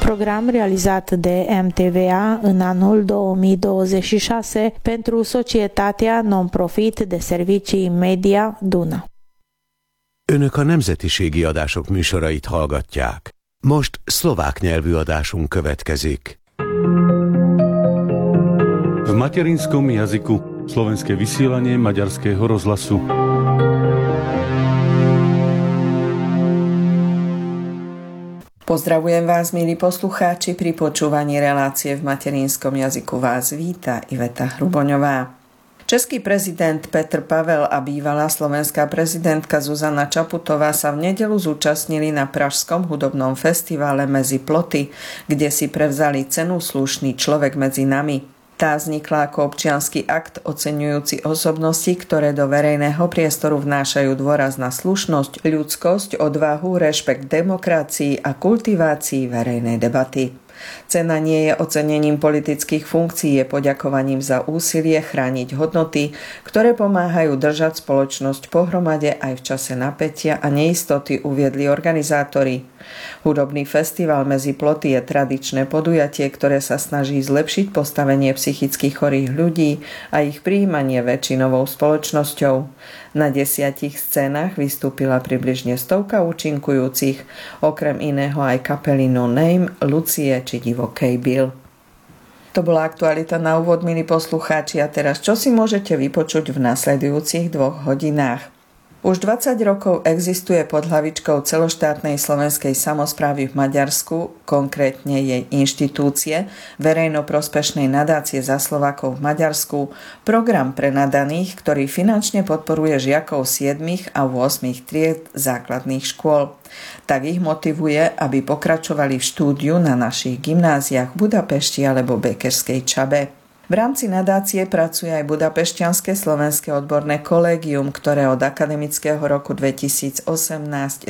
program realizat de MTVA în anul 2026 pentru Societatea Non-Profit de Servicii Media Duna. Önök a nemzetiségi adások műsorait hallgatják. Most szlovák nyelvű adásunk következik. V materinskom jazyku slovenské vysielanie Maďarského rozhlasu. Pozdravujem vás, milí poslucháči, pri počúvaní relácie v materinskom jazyku vás víta Iveta Hruboňová. Český prezident Petr Pavel a bývalá slovenská prezidentka Zuzana Čaputová sa v nedeľu zúčastnili na pražskom hudobnom festivale Medzi ploty, kde si prevzali cenu Slušný človek medzi nami. Tá vznikla ako občiansky akt oceňujúci osobnosti, ktoré do verejného priestoru vnášajú dôraz na slušnosť, ľudskosť, odvahu, rešpekt demokracii a kultivácii verejnej debaty. Cena nie je ocenením politických funkcií, je poďakovaním za úsilie chrániť hodnoty, ktoré pomáhajú držať spoločnosť pohromade aj v čase napätia a neistoty, uviedli organizátori. Hudobný festival Medzi ploty je tradičné podujatie, ktoré sa snaží zlepšiť postavenie psychicky chorých ľudí a ich prijímanie väčšinovou spoločnosťou. Na 10 scénach vystúpila približne 100 účinkujúcich, okrem iného aj kapely No Name, Lucie či Divokej Bill. To bola aktualita na úvod, milí poslucháči, a teraz čo si môžete vypočuť v nasledujúcich 2 hodinách. Už 20 rokov existuje pod hlavičkou celoštátnej slovenskej samosprávy v Maďarsku, konkrétne jej inštitúcie, verejnoprospešnej nadácie za Slovákov v Maďarsku, program pre nadaných, ktorý finančne podporuje žiakov 7. a 8. tried základných škôl. Tak ich motivuje, aby pokračovali v štúdiu na našich gymnáziách v Budapešti alebo Bekerskej Čabe. V rámci nadácie pracuje aj Budapešťanské slovenské odborné kolégium, ktoré od akademického roku 2018-2019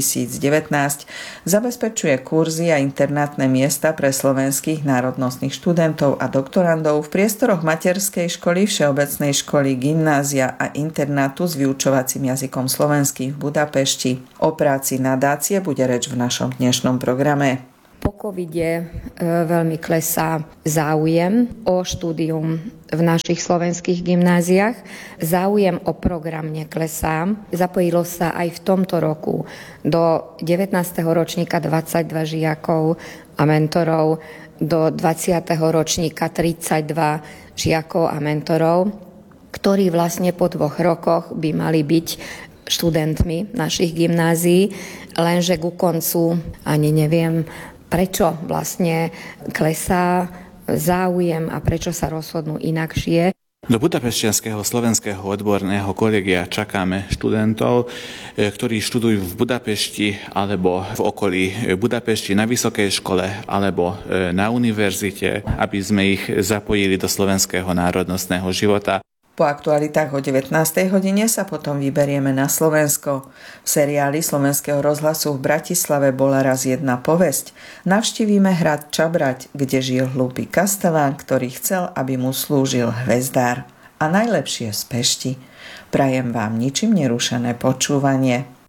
zabezpečuje kurzy a internátne miesta pre slovenských národnostných študentov a doktorandov v priestoroch materskej školy, všeobecnej školy, gymnázia a internátu s vyučovacím jazykom slovenským v Budapešti. O práci nadácie bude reč v našom dnešnom programe. Po covide veľmi klesá záujem o štúdium v našich slovenských gymnáziách. Záujem o program neklesá. Zapojilo sa aj v tomto roku do 19. ročníka 22 žiakov a mentorov, do 20. ročníka 32 žiakov a mentorov, ktorí vlastne po 2 rokoch by mali byť študentmi našich gymnázií, lenže ku koncu ani neviem, prečo vlastne klesá záujem a prečo sa rozhodnú inakšie. Do Budapešťanského slovenského odborného kolegia čakáme študentov, ktorí študujú v Budapešti alebo v okolí Budapešti na vysokej škole alebo na univerzite, aby sme ich zapojili do slovenského národnostného života. Po aktualitách o 19. hodine sa potom vyberieme na Slovensko. V seriáli Slovenského rozhlasu v Bratislave bola raz jedna povesť. Navštívime hrad Čabrať, kde žil hlúpy kastelán, ktorý chcel, aby mu slúžil hvezdár. A najlepšie z Pešti. Prajem vám ničím nerušené počúvanie.